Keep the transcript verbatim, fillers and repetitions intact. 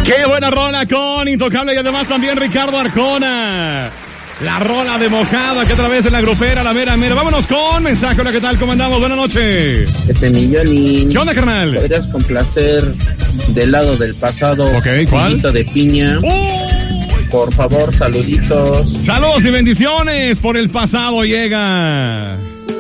Qué buena rola con Intocable y además también Ricardo Arjona. La rola de Mojado, que otra vez en la grupera, la mera mera. Vámonos con mensaje. Hola, ¿qué tal? ¿Cómo andamos? Buenas noches. Ese millón. ¿Qué onda, carnal? ¿Podrías complacer del lado del pasado? Ok, ¿cuál? Juguito de piña. ¡Oh! Por favor, saluditos. Saludos y bendiciones por el pasado llega.